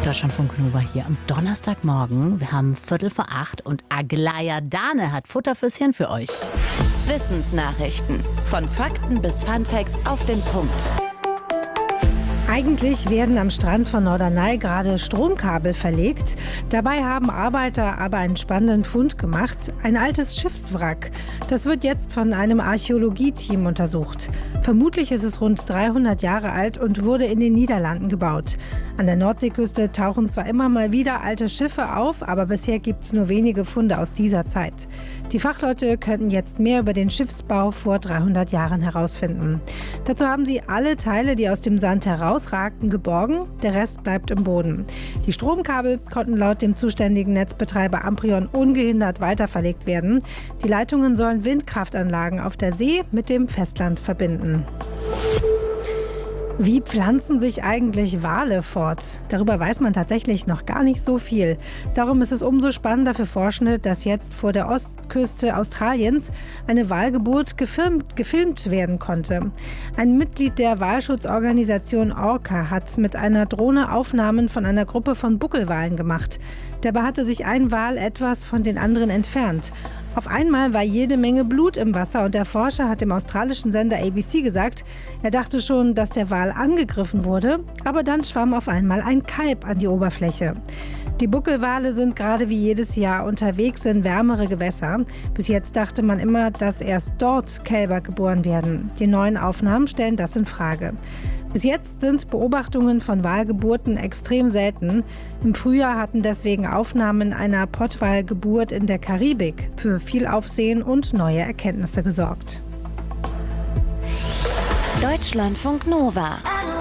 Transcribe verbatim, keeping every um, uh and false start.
Deutschlandfunk Nova hier am Donnerstagmorgen. Wir haben Viertel vor acht und Aglaya Dane hat Futter fürs Hirn für euch. Wissensnachrichten. Von Fakten bis Funfacts auf den Punkt. Eigentlich werden am Strand von Norderney gerade Stromkabel verlegt. Dabei haben Arbeiter aber einen spannenden Fund gemacht. Ein altes Schiffswrack. Das wird jetzt von einem Archäologieteam untersucht. Vermutlich ist es rund dreihundert Jahre alt und wurde in den Niederlanden gebaut. An der Nordseeküste tauchen zwar immer mal wieder alte Schiffe auf, aber bisher gibt es nur wenige Funde aus dieser Zeit. Die Fachleute könnten jetzt mehr über den Schiffsbau vor dreihundert Jahren herausfinden. Dazu haben sie alle Teile, die aus dem Sand herausragten, geborgen. Der Rest bleibt im Boden. Die Stromkabel konnten laut dem zuständigen Netzbetreiber Amprion ungehindert weiterverlegt werden. Die Leitungen sollen Windkraftanlagen auf der See mit dem Festland verbinden. Wie pflanzen sich eigentlich Wale fort? Darüber weiß man tatsächlich noch gar nicht so viel. Darum ist es umso spannender für Forschende, dass jetzt vor der Ostküste Australiens eine Walgeburt gefilmt, gefilmt werden konnte. Ein Mitglied der Walschutzorganisation Orca hat mit einer Drohne Aufnahmen von einer Gruppe von Buckelwalen gemacht. Dabei hatte sich ein Wal etwas von den anderen entfernt. Auf einmal war jede Menge Blut im Wasser und der Forscher hat dem australischen Sender A B C gesagt, er dachte schon, dass der Wal angegriffen wurde, aber dann schwamm auf einmal ein Kalb an die Oberfläche. Die Buckelwale sind gerade wie jedes Jahr unterwegs in wärmere Gewässer. Bis jetzt dachte man immer, dass erst dort Kälber geboren werden. Die neuen Aufnahmen stellen das in Frage. Bis jetzt sind Beobachtungen von Walgeburten extrem selten. Im Frühjahr hatten deswegen Aufnahmen einer Pottwalgeburt in der Karibik für viel Aufsehen und neue Erkenntnisse gesorgt. Deutschlandfunk Nova.